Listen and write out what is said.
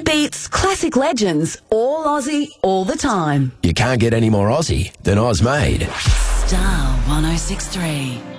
beats, classic legends, all Aussie, all the time. You can't get any more Aussie than Oz Made. Star 106.3.